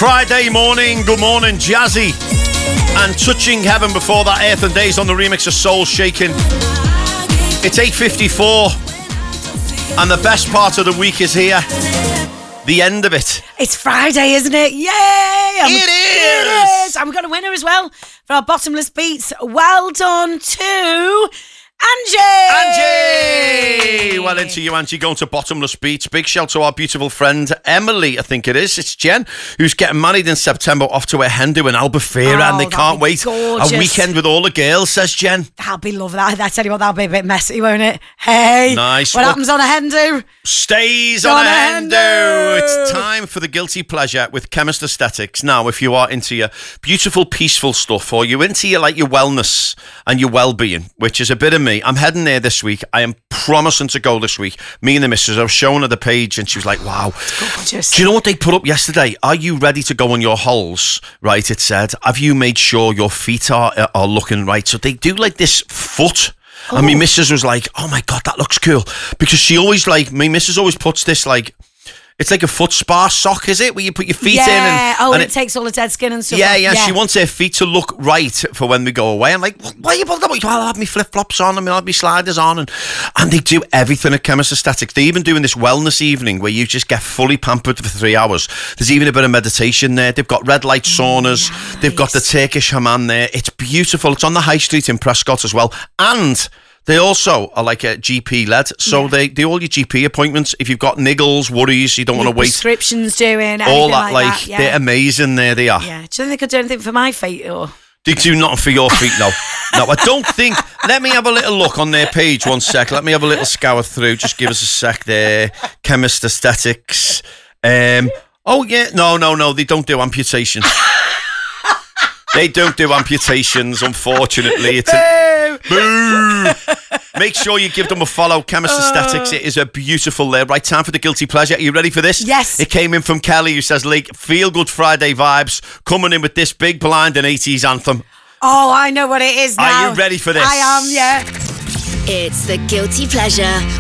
Friday morning, good morning, Jazzy. And Touching Heaven before that, Earth and Days on the remix of Soul Shaking. It's 8:54, and the best part of the week is here. The end of it. It's Friday, isn't it? Yay! It is! And we've got a winner as well for our Bottomless Beats. Well done to Angie! Well into you, Angie, going to Bottomless Beats. Big shout to our beautiful friend Emily, I think it is. It's Jen, who's getting married in September off to a hen do in Albufeira, and they can't wait. Gorgeous. A weekend with all the girls, says Jen. That'll be lovely. I tell you what, that'll be a bit messy, won't it? Hey! Nice. What happens on a hen do? Stays on a hen do. It's time for the Guilty Pleasure with Chemist Aesthetics. Now, if you are into your beautiful, peaceful stuff, or you're into your wellness and your well-being, which is a bit of me, I'm heading there this week. I am promising to go this week. Me and the missus, I was showing her the page and she was like, wow. Gorgeous. Do you know what they put up yesterday? Are you ready to go on your holes? Right, it said, have you made sure your feet are looking right? So they do like this foot. Oh. And my missus was like, oh my God, that looks cool. Because she always my missus always puts this it's like a foot spa sock, is it? Where you put your feet in. And it takes all the dead skin and stuff. Yeah. She wants her feet to look right for when we go away. I'm like, why are you bothered about? I'll have my flip-flops on, I'll have my sliders on. And they do everything at Chemist Aesthetics. They're even doing this wellness evening where you just get fully pampered for 3 hours. There's even a bit of meditation there. They've got red light saunas. Nice. They've got the Turkish hammam there. It's beautiful. It's on the high street in Prescott as well. And they also are like a GP led, so they do all your GP appointments. If you've got niggles, worries, you don't want to wait. Prescriptions doing all that, that. Yeah. They're amazing. There they are. Yeah. Do you think they could do anything for my feet or? They do nothing for your feet, no. No, I don't think. Let me have a little look on their page. 1 sec. Let me have a little scour through. Just give us a sec there. Chemist Aesthetics. Oh yeah, no. They don't do amputations. They don't do amputations, unfortunately. It's boo! Make sure you give them a follow. Chemist Aesthetics. It is a beautiful there. Right, time for the Guilty Pleasure. Are you ready for this? Yes. It came in from Kelly, who says, "Like, feel good Friday vibes, coming in with this big blind and 80s anthem." Oh, I know what it is now. Are you ready for this? I am, yeah. It's the Guilty Pleasure